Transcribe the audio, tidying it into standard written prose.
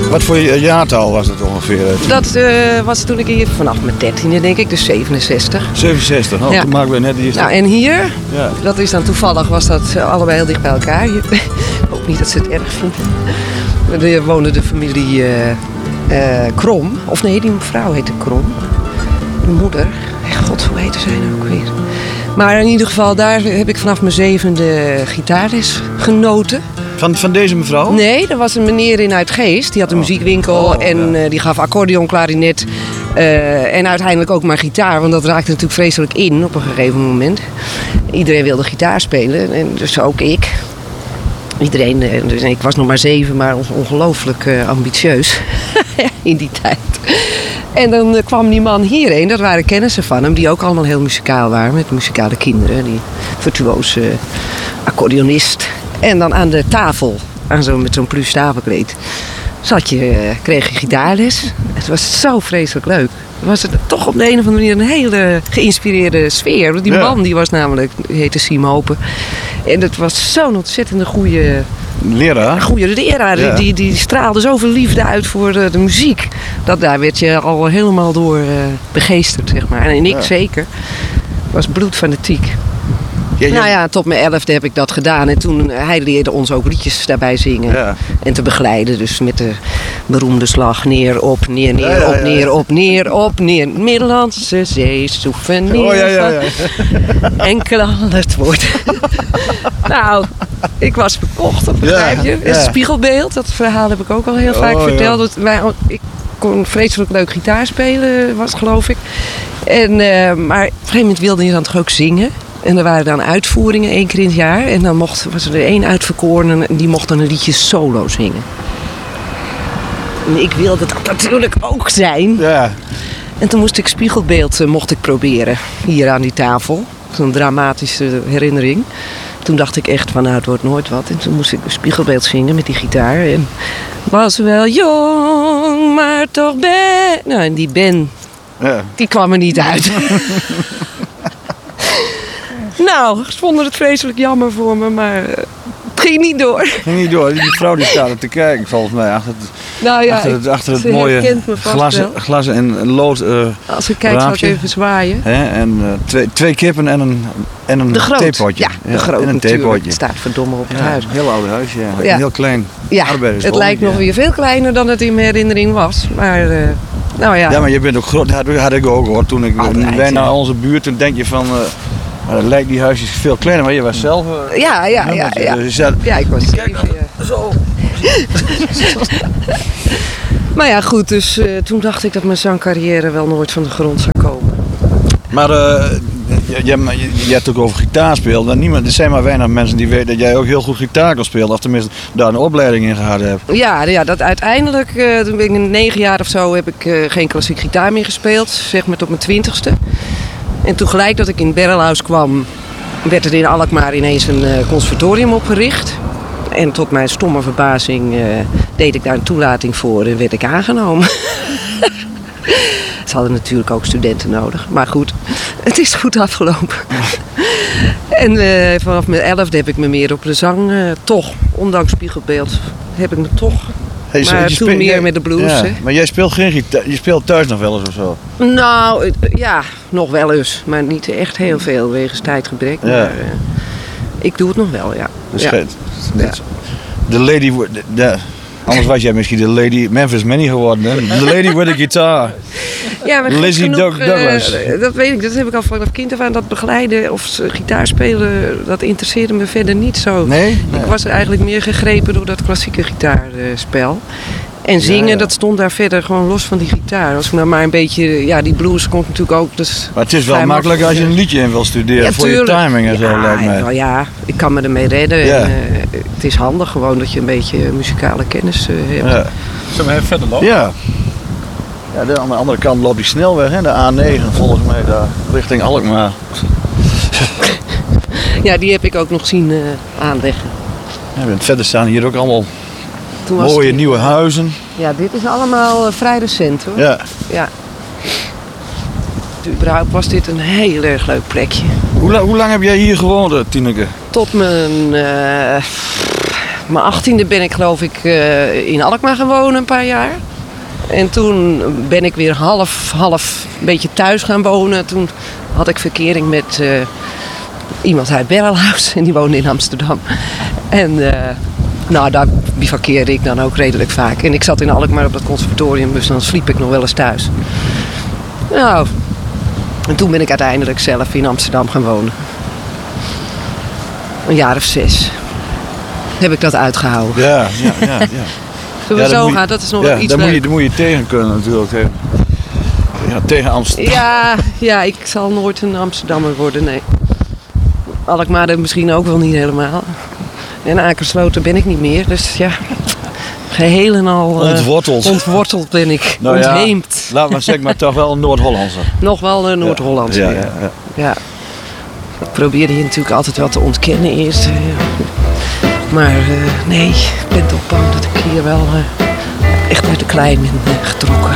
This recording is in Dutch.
Wat voor jaartal was het ongeveer? Dat was toen ik hier vanaf mijn 13e, denk ik, dus 67. 67, nou, toen maken we net die... Nou, en hier, dat is dan toevallig, was dat allebei heel dicht bij elkaar. Ik hoop niet dat ze het erg vinden. Er woonde de familie Krom. Of nee, die mevrouw heette Krom. De moeder. God, hoe heette zij nou ook weer? Maar in ieder geval, daar heb ik vanaf mijn 7e gitaarles genoten. Van deze mevrouw? Nee, er was een meneer in Uitgeest. Die had een muziekwinkel en die gaf accordeon, klarinet en uiteindelijk ook maar gitaar. Want dat raakte natuurlijk vreselijk in op een gegeven moment. Iedereen wilde gitaar spelen en dus ook ik. Iedereen, dus ik was nog maar 7, maar ongelooflijk ambitieus in die tijd. En dan kwam die man hierheen, dat waren kennissen van hem, die ook allemaal heel muzikaal waren, met muzikale kinderen. Die virtuoze accordeonist. En dan aan de tafel, met zo'n pluche tafelkleed, kreeg je gitaarles. Het was zo vreselijk leuk. Was het toch op de een of andere manier een hele geïnspireerde sfeer. Die man die was namelijk, heette Siem Hopen. En het was zo'n ontzettende goede leraar. Ja. Die straalde zoveel liefde uit voor de muziek. Daar werd je al helemaal door begeesterd, zeg maar. En ik zeker. Was bloedfanatiek. Tot mijn 11e heb ik dat gedaan. En toen, hij leerde ons ook liedjes daarbij zingen. Ja. En te begeleiden. Dus met de beroemde slag neer, op, neer, op, neer, op, neer, op, neer. Middellandse Zee, souvenir. Enkel al het woord. Nou, ik was verkocht, begrijp je? Het spiegelbeeld, dat verhaal heb ik ook al heel vaak verteld. Ja. Ik kon vreselijk leuk gitaar spelen, geloof ik. Maar op een gegeven moment wilde je dan toch ook zingen. En er waren dan uitvoeringen 1 keer in het jaar. En dan was er 1 uitverkoren en die mocht dan een liedje solo zingen. En ik wilde dat natuurlijk ook zijn. Ja. En toen moest ik spiegelbeeld proberen, hier aan die tafel. Zo'n dramatische herinnering. Toen dacht ik echt van, het wordt nooit wat. En toen moest ik een spiegelbeeld zingen met die gitaar. En was wel jong, maar toch ben... Nou, en die Ben, die kwam er niet uit. Nou, ze vonden het vreselijk jammer voor me, maar het ging niet door. Die vrouw die staat er te kijken, volgens mij, achter het mooie glas en lood als ze kijkt, zal ik even zwaaien. En 2 kippen en een theepotje. Ja, de groot natuurlijk. Het staat verdomme op het huis. Een heel oud huis, ja. Heel klein. Ja, het lijkt nog weer veel kleiner dan het in mijn herinnering was. Maar, Ja, maar je bent ook groot, dat had ik ook hoor. Toen ik bij naar onze buurt, toen denk je van... dan lijkt die huisjes veel kleiner, maar je was zelf... Ja. Ik was 7. Zo. Maar ja, goed, dus toen dacht ik dat mijn zangcarrière wel nooit van de grond zou komen. Maar je hebt ook over gitaar spelen. Er zijn maar weinig mensen die weten dat jij ook heel goed gitaar kan spelen. Of tenminste daar een opleiding in gehad hebt. Ja, dat uiteindelijk, toen ben ik in 9 jaar of zo, heb ik geen klassiek gitaar meer gespeeld. Zeg maar tot mijn 20ste. En toen gelijk dat ik in Berlhaus kwam, werd er in Alkmaar ineens een conservatorium opgericht. En tot mijn stomme verbazing deed ik daar een toelating voor en werd ik aangenomen. Ze hadden natuurlijk ook studenten nodig. Maar goed, het is goed afgelopen. En vanaf mijn 11e heb ik me meer op de zang toch, ondanks spiegelbeeld, heb ik me toch... Maar toen meer met de blues. Ja, maar jij speelt geen gitaar, je speelt thuis nog wel eens of zo? Nou, ja, nog wel eens. Maar niet echt heel veel, wegens tijdgebrek. Ja. Maar ik doe het nog wel, ja. Dat is de lady... Anders was jij misschien de lady Memphis Minnie geworden, hè? De lady with a guitar. Ja, maar Lizzie Douglas. Dat weet ik, dat heb ik al vanaf kind af aan. Dat begeleiden of gitaar spelen, dat interesseerde me verder niet zo. Nee? Ik was eigenlijk meer gegrepen door dat klassieke gitaarspel. En zingen, dat stond daar verder gewoon los van die gitaar. Als ik nou maar een beetje... die blues komt natuurlijk ook. Dus maar het is wel makkelijk als je een liedje in wil studeren voor je timing en zo, lijkt mij. Ja, ik kan me ermee redden. Ja. En, het is handig gewoon dat je een beetje muzikale kennis hebt. Ja. Zullen we even verder lopen? Ja. Ja, aan de andere kant loopt die snelweg, hè? De A9 volgens mij, daar richting Alkmaar. Ja, die heb ik ook nog zien aanleggen. Ja, verder staan hier ook allemaal mooie nieuwe huizen. Ja, dit is allemaal vrij recent hoor. Ja. Überhaupt was dit een heel erg leuk plekje. Hoe lang heb jij hier gewoond, Tineke? Tot mijn mijn 18e ben ik geloof ik in Alkmaar gaan wonen een paar jaar. En toen ben ik weer half een beetje thuis gaan wonen. Toen had ik verkering met iemand uit Berlhuis en die woonde in Amsterdam. En daar bivakkeerde ik dan ook redelijk vaak. En ik zat in Alkmaar op dat conservatorium, dus dan sliep ik nog wel eens thuis. Nou, en toen ben ik uiteindelijk zelf in Amsterdam gaan wonen. Een jaar of 6 heb ik dat uitgehouden. Ja. Zullen we zo gaan? Dat is nog wel iets leuk. Daar moet je tegen kunnen natuurlijk. Ja, tegen Amsterdam. Ja, ik zal nooit een Amsterdammer worden, nee. Alkmaar misschien ook wel niet helemaal. En Akersloten ben ik niet meer, dus ja. Geheel en al ontworteld ben ik. Nou ontheemd. Ja, laat maar zeggen, maar toch wel een Noord-Hollandse. Nog wel een Noord-Hollandse, ja. Dat probeerde je natuurlijk altijd wel te ontkennen eerst. Maar nee, ik ben toch bang dat ik hier wel echt uit de klei ben getrokken.